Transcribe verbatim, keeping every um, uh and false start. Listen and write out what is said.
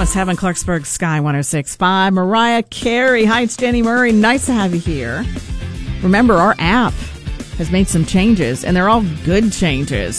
Almost Heaven, Clarksburg Sky one oh six point five. Mariah Carey. Hi, it's Jenny Murray. Nice to have you here. Remember, our app has made some changes, and they're all good changes.